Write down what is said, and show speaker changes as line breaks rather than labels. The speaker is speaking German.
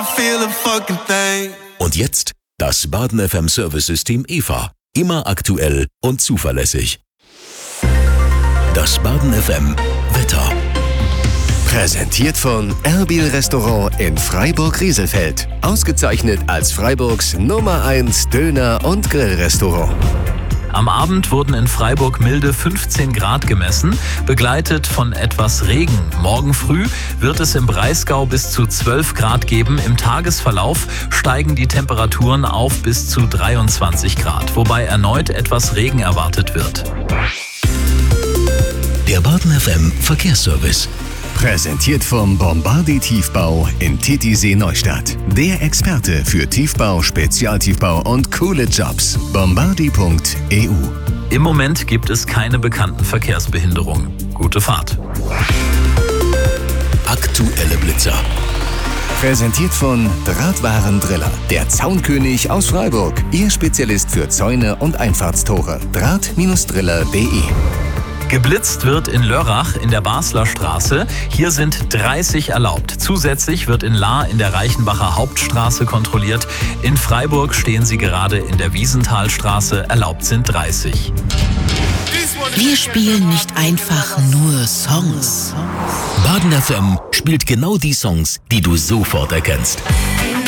feel a fucking thing.
Und jetzt das Baden FM Service-System EVA. Immer aktuell und zuverlässig. Das Baden FM Wetter.
Präsentiert von Erbil Restaurant in Freiburg-Rieselfeld. Ausgezeichnet als Freiburgs Nummer 1 Döner- und Grillrestaurant.
Am Abend wurden in Freiburg milde 15 Grad gemessen, begleitet von etwas Regen. Morgen früh wird es im Breisgau bis zu 12 Grad geben. Im Tagesverlauf steigen die Temperaturen auf bis zu 23 Grad, wobei erneut etwas Regen erwartet wird.
Der Baden FM Verkehrsservice.
Präsentiert vom Bombardi Tiefbau in Titisee Neustadt. Der Experte für Tiefbau, Spezialtiefbau und coole Jobs. Bombardi.eu.
Im Moment gibt es keine bekannten Verkehrsbehinderungen. Gute Fahrt.
Aktuelle Blitzer.
Präsentiert von Drahtwarendriller. Der Zaunkönig aus Freiburg. Ihr Spezialist für Zäune und Einfahrtstore. Draht-driller.de.
Geblitzt wird in Lörrach in der Basler Straße. Hier sind 30 erlaubt. Zusätzlich wird in Lahr in der Reichenbacher Hauptstraße kontrolliert. In Freiburg stehen sie gerade in der Wiesenthalstraße. Erlaubt sind 30.
Wir spielen nicht einfach nur Songs.
Baden FM spielt genau die Songs, die du sofort erkennst.